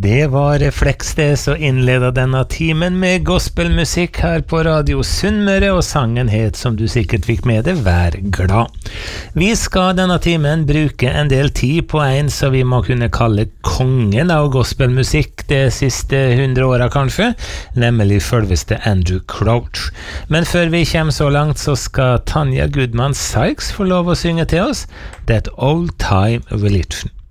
Det var Refleks det, så innledet denne timen med gospelmusikk her på Radio Sunnmøre, og sangen het, som du sikkert fikk med det, Vær glad. Vi skal denne timen bruke en del tid på en som vi må kunne kalle kongen av gospelmusikk de siste 100 årene kanskje, nemlig selveste Andrew Crouch. Men før vi kommer så langt, så skal Tanya Goodman Sykes få lov å synge til oss That Old Time Religion.